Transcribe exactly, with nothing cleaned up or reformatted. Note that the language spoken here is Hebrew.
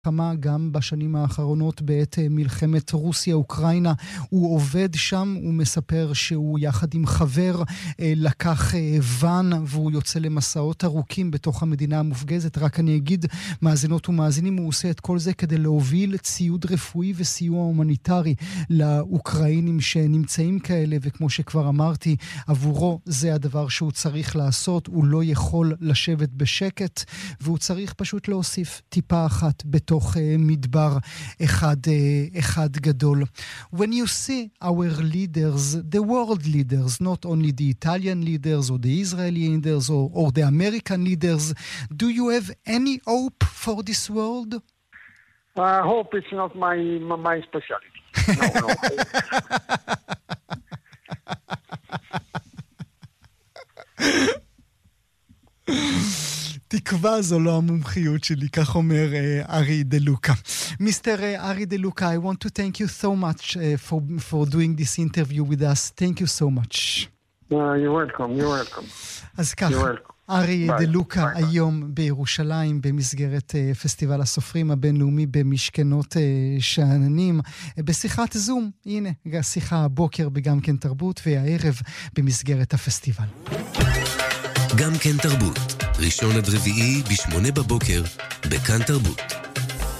כמה גם בשנים האחרונות בעת מלחמת רוסיה-אוקראינה. הוא עובד שם, הוא מספר שהוא יחד עם חבר לקח ואן והוא יוצא למסעות ארוכים בתוך המדינה המופגזת. רק אני אגיד, מאזינות ומאזינים, הוא עושה את כל זה כדי להוביל ציוד רפואי וסיוע הומניטרי לאוקראינים שנמצאים כאלה, וכמו שכבר אמרתי, עבורו זה הדבר שהוא צריך לעשות. הוא לא יכול לשבת בשקט, והוא צריך פשוט להוסיף טיפה אחת בתוך תוך מדבר אחד, אחד גדול. When you see our leaders, the world leaders, not only the Italian leaders or the Israeli leaders or, or the American leaders, do you have any hope for this world? Uh, hope is not my, my specialty. No, no. תקווה זו לא המומחיות שלי, כך אומר ארי דה לוקה. מיסטר ארי דה לוקה, I want to thank you so much uh, for, for doing this interview with us. Thank you so much. Uh, you're welcome, you're welcome. אז ככה, ארי דה לוקה היום בירושלים במסגרת uh, פסטיבל הסופרים הבינלאומי במשכנות uh, שאננים, uh, בשיחת זום. הנה, שיחה הבוקר בגם כן תרבות, והערב במסגרת הפסטיבל. גם כן תרבות, ראשון עד רביעי בשמונה בבוקר, בכאן תרבות.